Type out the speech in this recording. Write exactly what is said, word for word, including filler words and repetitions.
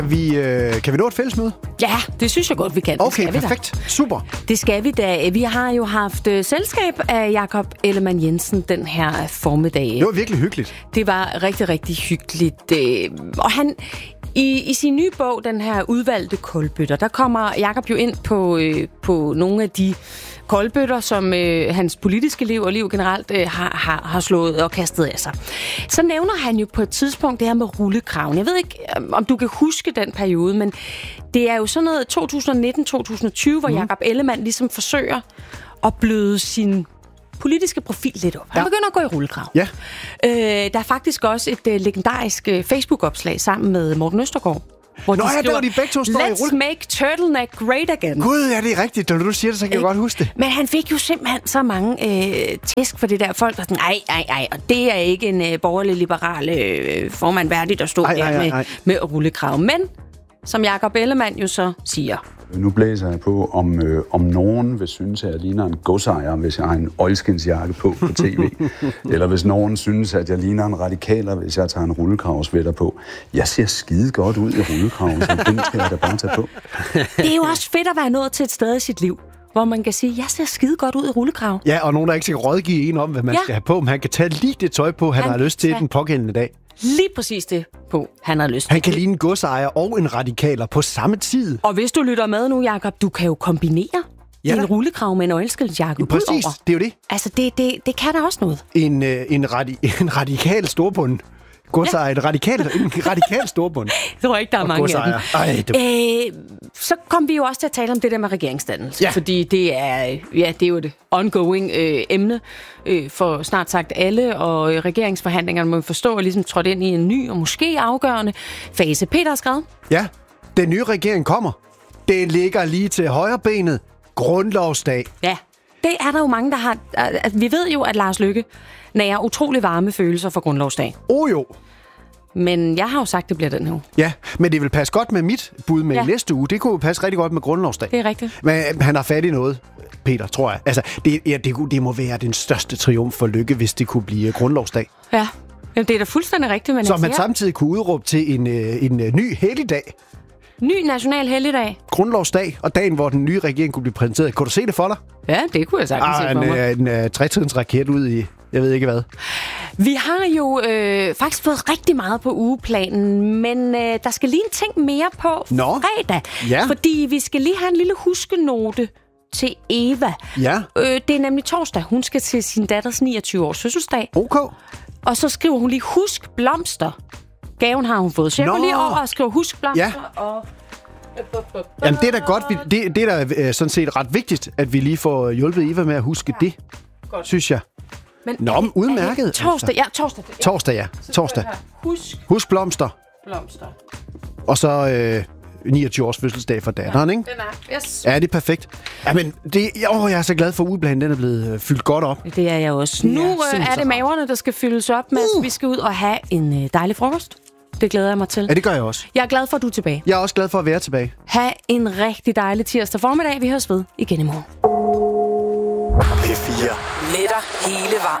Vi, øh, kan vi nå et fællesmøde? Ja, det synes jeg godt, vi kan. Det Okay, skal vi perfekt. Da. Super. Det skal vi da. Vi har jo haft øh, selskab af Jakob Ellemann-Jensen den her formiddag. Det var virkelig hyggeligt. Det var rigtig, rigtig hyggeligt. Øh, og han... I, I sin nye bog, den her udvalgte koldbøtter, der kommer Jakob jo ind på, øh, på nogle af de koldbøtter, som øh, hans politiske liv og liv generelt øh, har, har, har slået og kastet af sig. Så nævner han jo på et tidspunkt det her med rullekraven. Jeg ved ikke, om du kan huske den periode, men det er jo sådan noget to tusind nitten til to tusind tyve, hvor mm. Jakob Ellemann ligesom forsøger at bløde sin politiske profil lidt op. Han ja. begynder at gå i rullekrav. Ja. Øh, der er faktisk også et uh, legendarisk uh, Facebook-opslag sammen med Morten Østergaard, hvor Nå de ja, skriver, der de begge to står i Let's make turtleneck great again. Gud, ja, det er rigtigt. Når du siger det, så kan jeg godt huske det. Men han fik jo simpelthen så mange øh, tæsk for det der folk, der sådan, ej, ej, ej, og det er ikke en øh, borgerlig liberal øh, formand værdig, der stod ej, der ej, ej, ej. med, med rullekrav. Men, som Jakob Ellemann jo så siger... Nu blæser jeg på, om, øh, om nogen vil synes, at jeg ligner en godsejer, hvis jeg har en oilskinsjakke på på tv. Eller hvis nogen synes, at jeg ligner en radikaler, hvis jeg tager en rullekravsvætter på. Jeg ser skide godt ud i rullekraven, så den skal jeg da bare tage på. Det er jo også fedt at være nået til et sted i sit liv, hvor man kan sige, jeg ser skide godt ud i rullekrav. Ja, og nogen, der ikke skal rådgive en om, hvad man ja. skal have på, men han kan tage lige det tøj på, han, han har lyst til den pågældende dag. Lige præcis det på, han har lyst til. Han kan ligne en godsejer og en radikaler på samme tid. Og hvis du lytter med nu, Jakob, du kan jo kombinere ja. en rullekrav med en oilskilsjakke. Præcis, udover. Det er jo det. Altså, det, det, det kan der også noget. En, øh, en, radi- en radikal storbund. Godsejer, ja. et radikal, en radikal storbund. Jeg tror ikke, der er og mange godsejer. af dem. Ej, det... øh, så kom vi jo også til at tale om det der med regeringsdannelse. Ja. Fordi det er, ja, det er jo et ongoing øh, emne øh, for snart sagt alle, og øh, regeringsforhandlingerne må vi forstå er ligesom trådt ind i en ny og måske afgørende fase. Peter har skrevet. Ja, den nye regering kommer. Den ligger lige til højre benet. Grundlovsdag. Ja, det er der jo mange, der har... Altså, vi ved jo, at Lars Løkke nærer utrolig varme følelser for grundlovsdag. Oh jo. Men jeg har jo sagt, det bliver den her uge. Ja, men det vil passe godt med mit bud med ja. næste uge. Det kunne jo passe rigtig godt med grundlovsdag. Det er rigtigt. Men han har fat i noget, Peter, tror jeg. Altså, det, ja, det, det må være den største triumf for Løkke, hvis det kunne blive grundlovsdag. Ja, jamen, det er da fuldstændig rigtigt. Men så man samtidig kunne udråbe til en, en, en ny helligdag. Ny national helligdag. Grundlovsdag, og dagen, hvor den nye regering kunne blive præsenteret. Kunne du se det for dig? Ja, det kunne jeg sagtens se for mig. En, en, en tretidens-raket ud i, jeg ved ikke hvad. Vi har jo øh, faktisk fået rigtig meget på ugeplanen, men øh, der skal lige en ting mere på Nå. fredag. Ja. Fordi vi skal lige have en lille huskenote til Eva. Ja. Øh, det er nemlig torsdag. Hun skal til sin datters niogtyve års fødselsdag. Okay. Og så skriver hun lige, husk blomster. Gaven har hun fået. Så jeg går lige over og skriver, husk blomster. Ja. Og... Jamen, det er da godt. Vi, det, det er da øh, sådan set ret vigtigt, at vi lige får hjulpet Eva med at huske ja. det, godt. Synes jeg. Men Nå, men udmærket. Torsdag, ja, torsdag. Ja. Torsdag, ja. Torsdag. Husk. Husk blomster. Blomster. Og så øh, niogtyve års fødselsdag for datteren, ja, ikke? Den er, yes. Ja, det er perfekt. Jamen, det, åh, jeg er så glad for, at ugeplanen den er blevet øh, fyldt godt op. Det er jeg også. Nu øh, er det maverne, der skal fyldes op, mens uh. vi skal ud og have en øh, dejlig frokost. Det glæder jeg mig til. Ja, det gør jeg også. Jeg er glad for, at du er tilbage. Jeg er også glad for at være tilbage. Ha' en rigtig dejlig tirsdag formiddag. Vi høres ved igen i morgen. P fire. Med dig hele vejen.